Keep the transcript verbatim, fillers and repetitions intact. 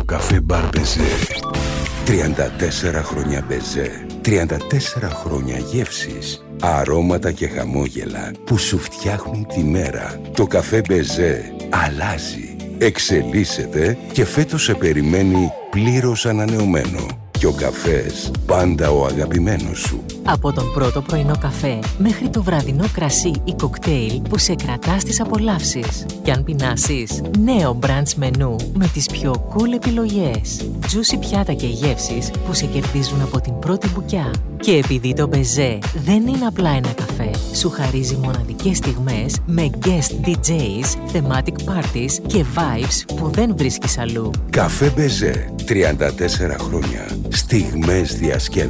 το καφέ μπαρ Μπεζέ. τριάντα τέσσερα χρόνια Μπεζέ. τριάντα τέσσερα χρόνια γεύσεις, αρώματα και χαμόγελα που σου φτιάχνουν τη μέρα. Το καφέ Μπεζέ αλλάζει, εξελίσσεται και φέτος σε περιμένει πλήρως ανανεωμένο. Και ο καφές πάντα ο αγαπημένος σου. Από τον πρώτο πρωινό καφέ μέχρι το βραδινό κρασί ή κοκτέιλ που σε κρατά στις απολαύσεις. Κι αν πεινάσεις, νέο brunch μενού με τις πιο cool επιλογές. Juicy πιάτα και γεύσεις που σε κερδίζουν από την πρώτη μπουκιά. Και επειδή το Μπεζέ δεν είναι απλά ένα καφέ, σου χαρίζει μοναδικές στιγμές με guest ντι τζέις, thematic parties και vibes που δεν βρίσκεις αλλού. Καφέ Μπεζέ, τριάντα τέσσερα χρόνια. Στιγμές διασκέδασης.